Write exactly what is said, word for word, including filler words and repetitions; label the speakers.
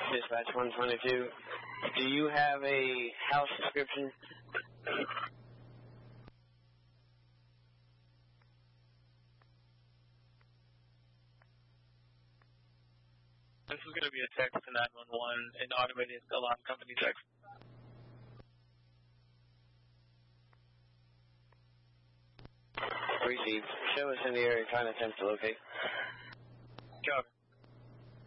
Speaker 1: Dispatch one twenty-two. Do you have a house description?
Speaker 2: This is going to be a text to nine one one, an automated alarm company text.
Speaker 1: Received. Show us in the area trying to attempt to locate.
Speaker 2: Copy.